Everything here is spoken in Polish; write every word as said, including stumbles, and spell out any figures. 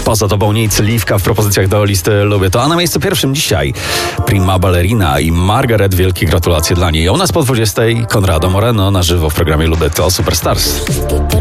Poza tobą nic, Liwka w propozycjach do listy Lubię to. A na miejscu pierwszym dzisiaj Prima Ballerina i Margaret. Wielkie gratulacje dla niej. A u nas po dwudziestej Conrado Moreno na żywo w programie Lubię to Superstars.